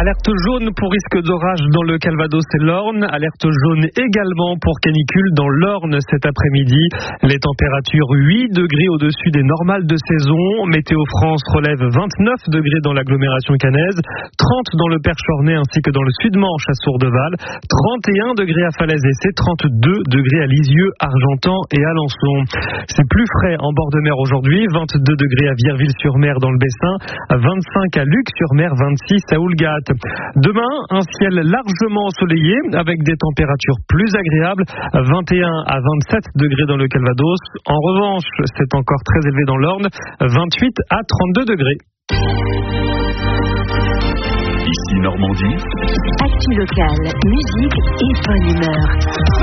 Alerte jaune pour risque d'orage dans le Calvados et l'Orne. Alerte jaune également pour canicule dans l'Orne cet après-midi. Les températures 8 degrés au-dessus des normales de saison. Météo France relève 29 degrés dans l'agglomération caennaise, 30 dans le Perche-Ornais ainsi que dans le Sud-Manche à Sourdeval, 31 degrés à Falaise-et-Sey, 32 degrés à Lisieux, Argentan et Alençon. C'est plus frais en bord de mer aujourd'hui, 22 degrés à Vierville-sur-Mer dans le Bessin, 25 à Luc-sur-Mer, 26 à Houlgate. Demain, un ciel largement ensoleillé avec des températures plus agréables, 21 à 27 degrés dans le Calvados. En revanche, c'est encore très élevé dans l'Orne, 28 à 32 degrés. Ici Normandie. Actu local, musique et bonne humeur.